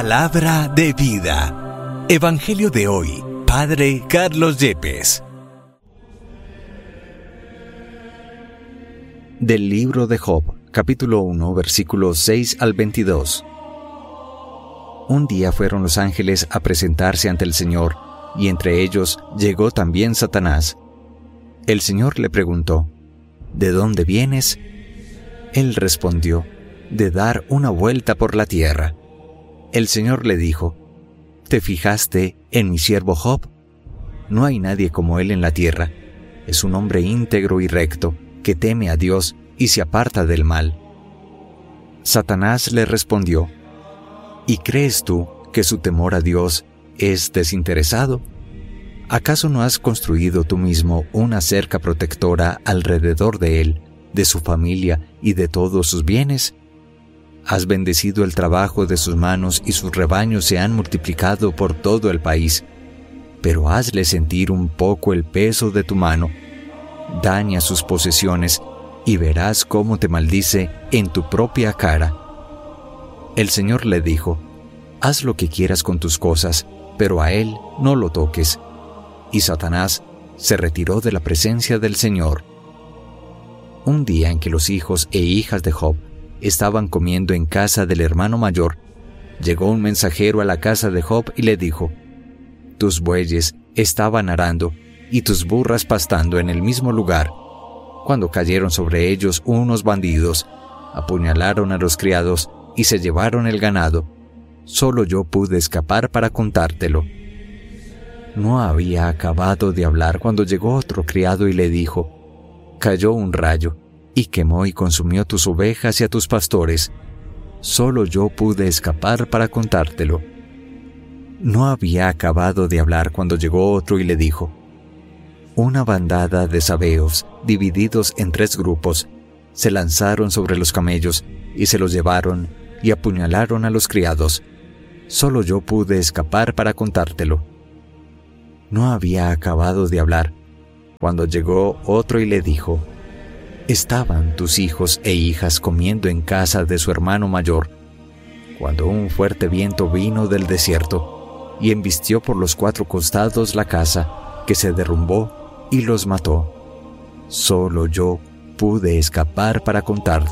Palabra de vida. Evangelio de hoy. Padre Carlos Yepes. Del libro de Job, capítulo 1, versículos 6 al 22. Un día fueron los ángeles a presentarse ante el Señor, y entre ellos llegó también Satanás. El Señor le preguntó, ¿de dónde vienes? Él respondió, de dar una vuelta por la tierra. El Señor le dijo, ¿te fijaste en mi siervo Job? No hay nadie como él en la tierra. Es un hombre íntegro y recto, que teme a Dios y se aparta del mal. Satanás le respondió, ¿y crees tú que su temor a Dios es desinteresado? ¿Acaso no has construido tú mismo una cerca protectora alrededor de él, de su familia y de todos sus bienes? Has bendecido el trabajo de sus manos y sus rebaños se han multiplicado por todo el país. Pero hazle sentir un poco el peso de tu mano. Daña sus posesiones y verás cómo te maldice en tu propia cara. El Señor le dijo, haz lo que quieras con tus cosas, pero a él no lo toques. Y Satanás se retiró de la presencia del Señor. Un día en que los hijos e hijas de Job estaban comiendo en casa del hermano mayor, llegó un mensajero a la casa de Job y le dijo, tus bueyes estaban arando y tus burras pastando en el mismo lugar, cuando cayeron sobre ellos unos bandidos, apuñalaron a los criados y se llevaron el ganado. Solo yo pude escapar para contártelo. No había acabado de hablar cuando llegó otro criado y le dijo, cayó un rayo y quemó y consumió tus ovejas y a tus pastores. Solo yo pude escapar para contártelo. No había acabado de hablar cuando llegó otro y le dijo, una bandada de sabeos, divididos en 3 grupos, se lanzaron sobre los camellos y se los llevaron y apuñalaron a los criados. Solo yo pude escapar para contártelo. No había acabado de hablar cuando llegó otro y le dijo, estaban tus hijos e hijas comiendo en casa de su hermano mayor, cuando un fuerte viento vino del desierto y embistió por los 4 costados la casa, que se derrumbó y los mató. Solo yo pude escapar para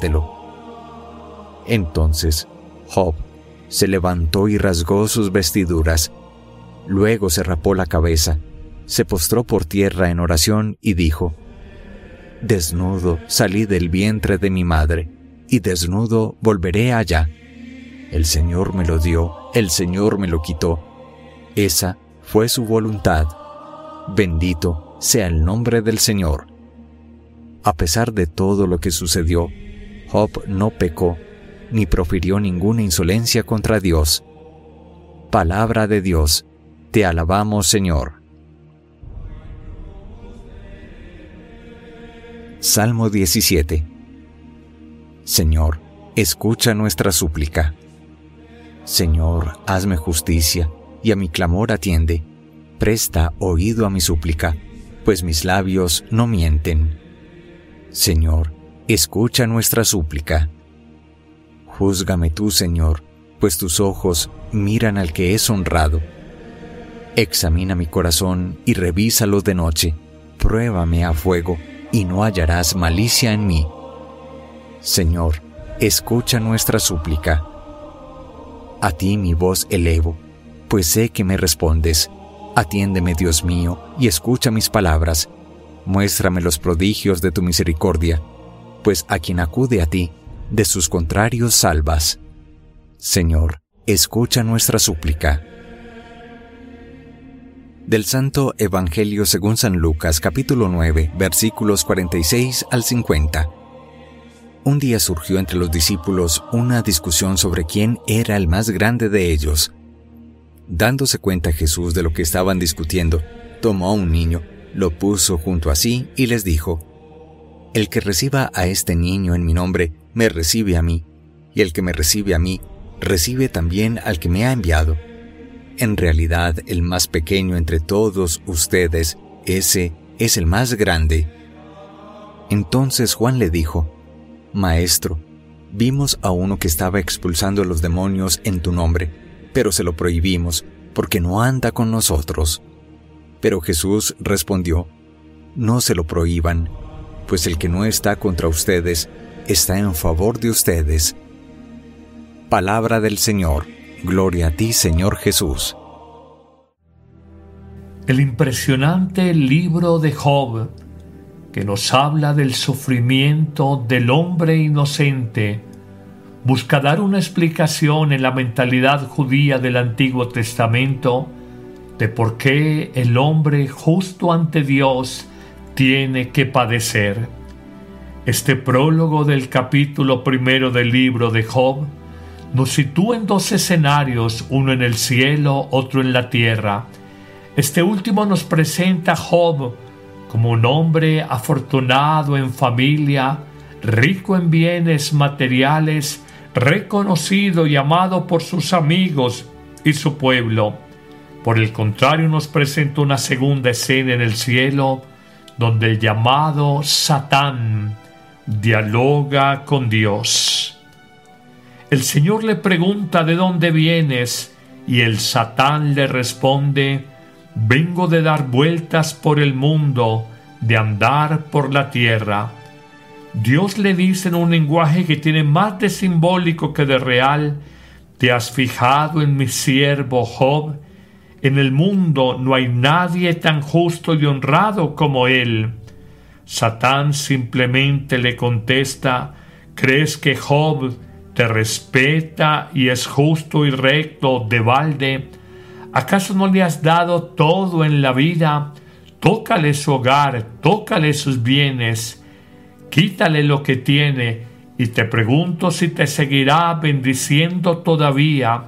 contártelo. Entonces Job se levantó y rasgó sus vestiduras. Luego se rapó la cabeza, se postró por tierra en oración y dijo, desnudo salí del vientre de mi madre, y desnudo volveré allá. El Señor me lo dio, el Señor me lo quitó. Esa fue su voluntad. Bendito sea el nombre del Señor. A pesar de todo lo que sucedió, Job no pecó, ni profirió ninguna insolencia contra Dios. Palabra de Dios, te alabamos, Señor. Salmo 17. Señor, escucha nuestra súplica. Señor, hazme justicia, y a mi clamor atiende. Presta oído a mi súplica, pues mis labios no mienten. Señor, escucha nuestra súplica. Júzgame tú, Señor, pues tus ojos miran al que es honrado. Examina mi corazón y revísalo de noche. Pruébame a fuego, y no hallarás malicia en mí. Señor, escucha nuestra súplica. A ti mi voz elevo, pues sé que me respondes. Atiéndeme, Dios mío, y escucha mis palabras. Muéstrame los prodigios de tu misericordia, pues a quien acude a ti, de sus contrarios salvas. Señor, escucha nuestra súplica. Del Santo Evangelio según San Lucas, capítulo 9, versículos 46 al 50. Un día surgió entre los discípulos una discusión sobre quién era el más grande de ellos. Dándose cuenta Jesús de lo que estaban discutiendo, tomó a un niño, lo puso junto a sí y les dijo, el que reciba a este niño en mi nombre, me recibe a mí, y el que me recibe a mí, recibe también al que me ha enviado. En realidad, el más pequeño entre todos ustedes, ese es el más grande. Entonces Juan le dijo, Maestro, vimos a uno que estaba expulsando a los demonios en tu nombre, pero se lo prohibimos, porque no anda con nosotros. Pero Jesús respondió: no se lo prohíban, pues el que no está contra ustedes, está en favor de ustedes. Palabra del Señor. Gloria a ti, Señor Jesús. El impresionante libro de Job, que nos habla del sufrimiento del hombre inocente, busca dar una explicación en la mentalidad judía del Antiguo Testamento de por qué el hombre justo ante Dios tiene que padecer. Este prólogo del capítulo 1 del libro de Job nos sitúa en dos escenarios, uno en el cielo, otro en la tierra. Este último nos presenta a Job como un hombre afortunado en familia, rico en bienes materiales, reconocido y amado por sus amigos y su pueblo. Por el contrario, nos presenta una segunda escena en el cielo, donde el llamado Satán dialoga con Dios. El Señor le pregunta: ¿de dónde vienes? Y el Satán le responde: vengo de dar vueltas por el mundo, de andar por la tierra. Dios le dice en un lenguaje que tiene más de simbólico que de real: ¿te has fijado en mi siervo Job? En el mundo no hay nadie tan justo y honrado como él. Satán simplemente le contesta: ¿crees que Job te respeta y es justo y recto de balde? ¿Acaso no le has dado todo en la vida? Tócale su hogar, tócale sus bienes, quítale lo que tiene, y te pregunto si te seguirá bendiciendo todavía.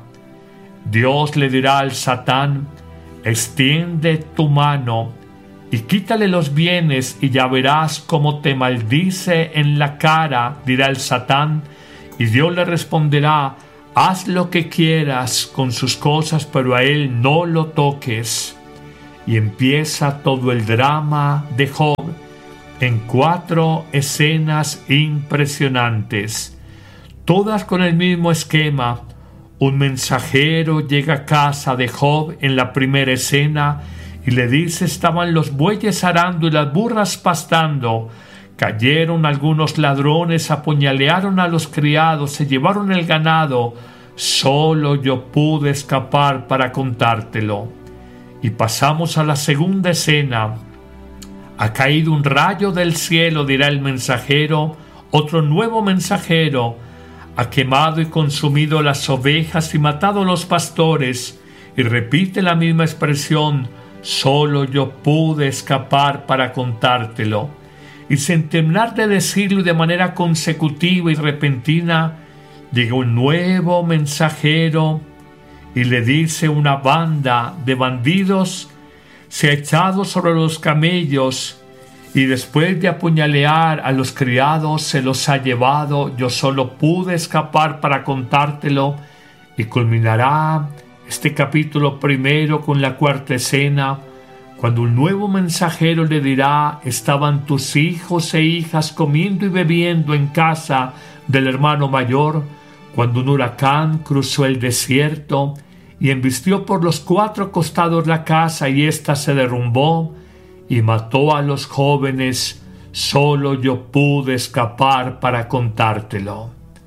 Dios le dirá al Satán: extiende tu mano y quítale los bienes, y ya verás cómo te maldice en la cara, dirá el Satán. Y Dios le responderá: haz lo que quieras con sus cosas, pero a él no lo toques. Y empieza todo el drama de Job en 4 escenas impresionantes, todas con el mismo esquema. Un mensajero llega a casa de Job en la primera escena y le dice: estaban los bueyes arando y las burras pastando. Cayeron algunos ladrones, apuñalearon a los criados, se llevaron el ganado. Solo yo pude escapar para contártelo. Y pasamos a la segunda escena. Ha caído un rayo del cielo, dirá el mensajero. Otro nuevo mensajero ha quemado y consumido las ovejas y matado a los pastores. Y repite la misma expresión: solo yo pude escapar para contártelo. Y sin terminar de decirlo, y de manera consecutiva y repentina, llega un nuevo mensajero y le dice: una banda de bandidos se ha echado sobre los camellos y después de apuñalear a los criados se los ha llevado. Yo solo pude escapar para contártelo. Y culminará este capítulo 1 con la 4ª escena, cuando un nuevo mensajero le dirá: estaban tus hijos e hijas comiendo y bebiendo en casa del hermano mayor, cuando un huracán cruzó el desierto y embistió por los 4 costados la casa, y ésta se derrumbó y mató a los jóvenes. Solo yo pude escapar para contártelo.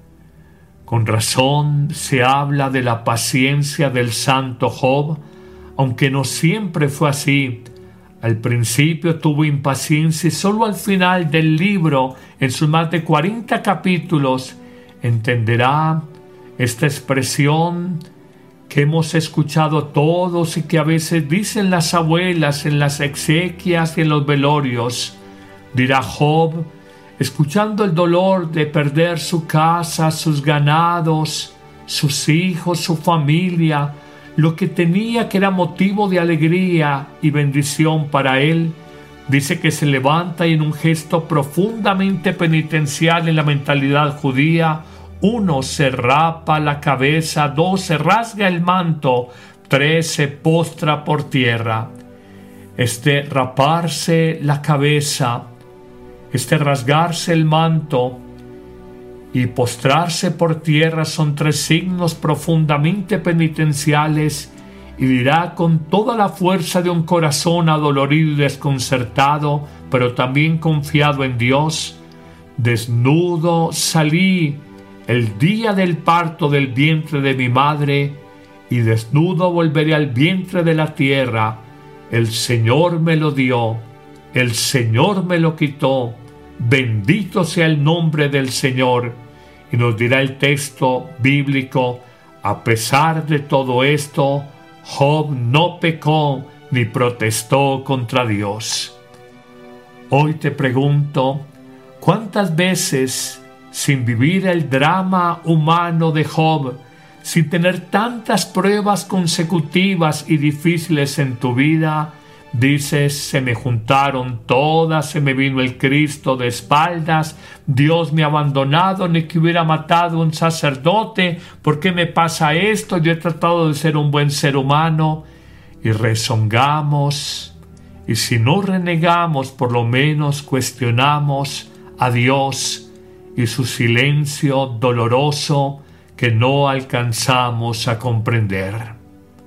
Con razón se habla de la paciencia del santo Job, aunque no siempre fue así. Al principio tuvo impaciencia y solo al final del libro, en sus más de 40 capítulos, entenderá esta expresión que hemos escuchado todos y que a veces dicen las abuelas en las exequias y en los velorios. Dirá Job, escuchando el dolor de perder su casa, sus ganados, sus hijos, su familia, lo que tenía que era motivo de alegría y bendición para él, dice que se levanta y en un gesto profundamente penitencial en la mentalidad judía, 1, se rapa la cabeza, 2, se rasga el manto, 3, se postra por tierra. Este raparse la cabeza, este rasgarse el manto y postrarse por tierra son 3 signos profundamente penitenciales, y dirá con toda la fuerza de un corazón adolorido y desconcertado, pero también confiado en Dios: desnudo salí el día del parto del vientre de mi madre, y desnudo volveré al vientre de la tierra. El Señor me lo dio, el Señor me lo quitó, bendito sea el nombre del Señor. Y nos dirá el texto bíblico: a pesar de todo esto, Job no pecó ni protestó contra Dios. Hoy te pregunto, ¿cuántas veces, sin vivir el drama humano de Job, sin tener tantas pruebas consecutivas y difíciles en tu vida, dices: se me juntaron todas, se me vino el Cristo de espaldas, Dios me ha abandonado, ni que hubiera matado a un sacerdote, ¿por qué me pasa esto? Yo he tratado de ser un buen ser humano. Y rezongamos, y si no renegamos, por lo menos cuestionamos a Dios y su silencio doloroso que no alcanzamos a comprender.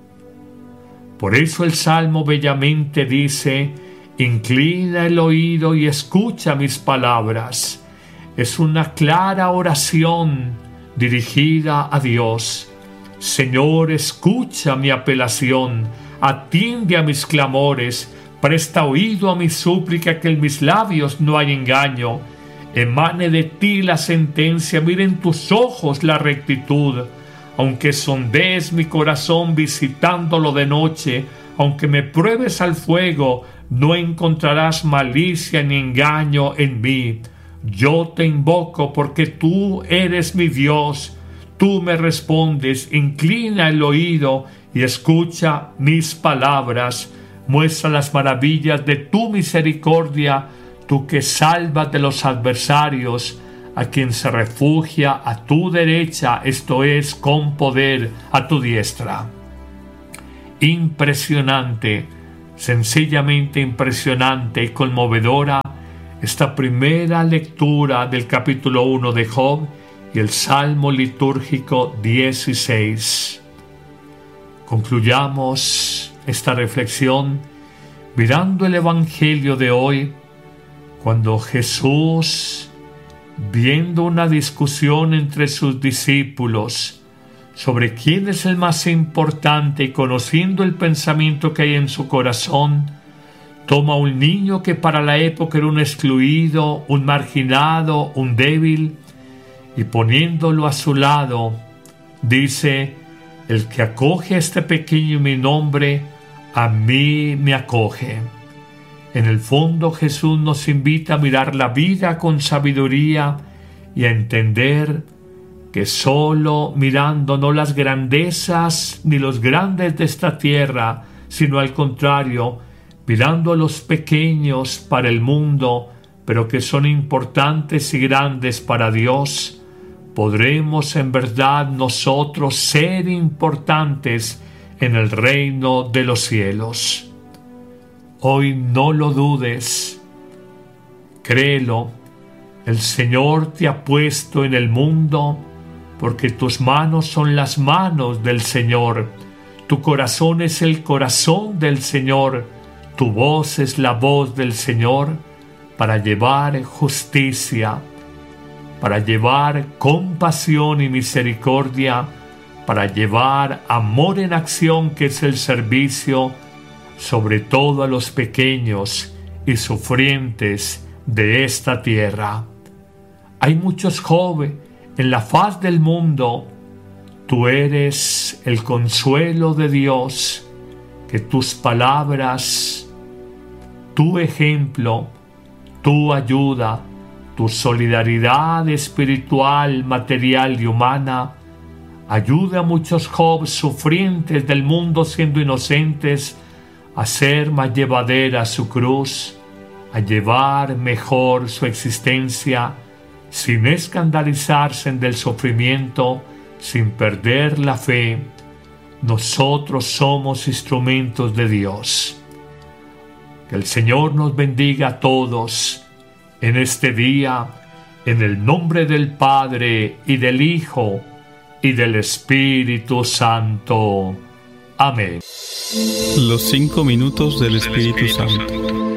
Por eso el Salmo bellamente dice: inclina el oído y escucha mis palabras. Es una clara oración dirigida a Dios. Señor, escucha mi apelación, atiende a mis clamores, presta oído a mi súplica, que en mis labios no hay engaño. Emane de ti la sentencia, mire en tus ojos la rectitud. Aunque sondees mi corazón visitándolo de noche, aunque me pruebes al fuego, no encontrarás malicia ni engaño en mí. Yo te invoco porque tú eres mi Dios. Tú me respondes, inclina el oído y escucha mis palabras. Muestra las maravillas de tu misericordia, tú que salvas de los adversarios, a quien se refugia a tu derecha, esto es, con poder a tu diestra. Impresionante, sencillamente impresionante y conmovedora esta primera lectura del capítulo 1 de Job y el Salmo litúrgico 16. Concluyamos esta reflexión mirando el Evangelio de hoy, cuando Jesús, viendo una discusión entre sus discípulos sobre quién es el más importante y conociendo el pensamiento que hay en su corazón, toma un niño que para la época era un excluido, un marginado, un débil, y poniéndolo a su lado, dice: el que acoge a este pequeño en mi nombre, a mí me acoge. En el fondo, Jesús nos invita a mirar la vida con sabiduría y a entender que solo mirando no las grandezas ni los grandes de esta tierra, sino al contrario, mirando a los pequeños para el mundo, pero que son importantes y grandes para Dios, podremos en verdad nosotros ser importantes en el reino de los cielos. Hoy no lo dudes, créelo, el Señor te ha puesto en el mundo porque tus manos son las manos del Señor, tu corazón es el corazón del Señor, tu voz es la voz del Señor para llevar justicia, para llevar compasión y misericordia, para llevar amor en acción, que es el servicio, sobre todo a los pequeños y sufrientes de esta tierra. Hay muchos jóvenes en la faz del mundo. Tú eres el consuelo de Dios, que tus palabras, tu ejemplo, tu ayuda, tu solidaridad espiritual, material y humana, ayuda a muchos jóvenes sufrientes del mundo siendo inocentes a ser más llevadera su cruz, a llevar mejor su existencia, sin escandalizarse del sufrimiento, sin perder la fe. Nosotros somos instrumentos de Dios. Que el Señor nos bendiga a todos en este día, En el nombre del Padre, y del Hijo, y del Espíritu Santo. Amén. Los 5 minutos del Espíritu Santo.